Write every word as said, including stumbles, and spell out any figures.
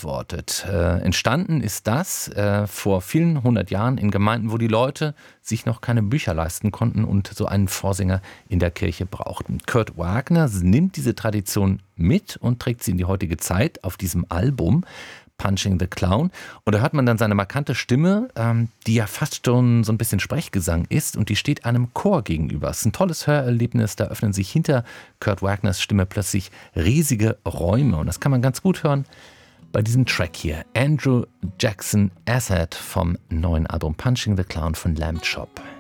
beantwortet. Äh, entstanden ist das äh, vor vielen hundert Jahren in Gemeinden, wo die Leute sich noch keine Bücher leisten konnten und so einen Vorsänger in der Kirche brauchten. Kurt Wagner nimmt diese Tradition mit und trägt sie in die heutige Zeit auf diesem Album Punching the Clown. Und da hört man dann seine markante Stimme, ähm, die ja fast schon so ein bisschen Sprechgesang ist, und die steht einem Chor gegenüber. Es ist ein tolles Hörerlebnis, da öffnen sich hinter Kurt Wagners Stimme plötzlich riesige Räume, und das kann man ganz gut hören bei diesem Track hier. Andrew Jackson Asset vom neuen Album Punching the Clown von Lamb Chop.